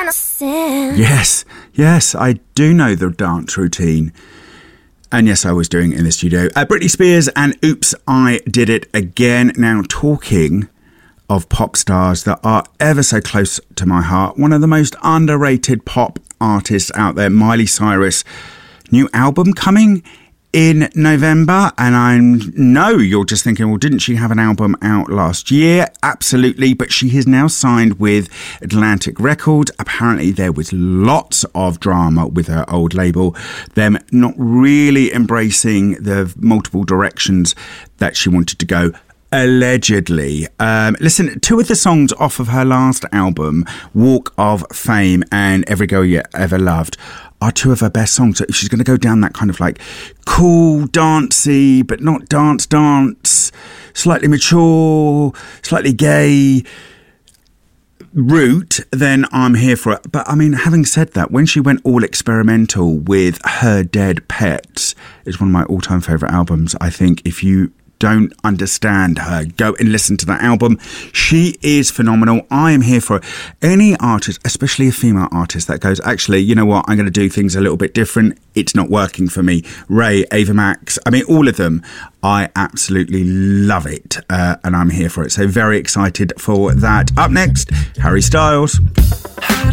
Yes, I do know the dance routine. And yes, I was doing it in the studio. Britney Spears and Oops, I Did It Again. Now, talking of pop stars that are ever so close to my heart, one of the most underrated pop artists out there, Miley Cyrus. New album coming in November, and I know you're just thinking, well, didn't she have an album out last year? Absolutely, but she has now signed with Atlantic Records. Apparently there was lots of drama with her old label, them not really embracing the multiple directions that she wanted to go. Allegedly. Listen, two of the songs off of her last album, Walk of Fame and Every Girl You Ever Loved, are two of her best songs. So if she's going to go down that kind of like cool, dancey, but not dance, slightly mature, slightly gay route, then I'm here for it. But I mean, having said that, when she went all experimental with Her Dead Pets, it's one of my all-time favourite albums. I think if you don't understand her, go and listen to that album. She is phenomenal. I am here for any artist, especially a female artist, that goes, actually, you know what, I'm going to do things a little bit different. It's not working for me. Ray, Ava Max, I mean, all of them. I absolutely love it, and I'm here for it. So very excited for that. Up next, Harry Styles.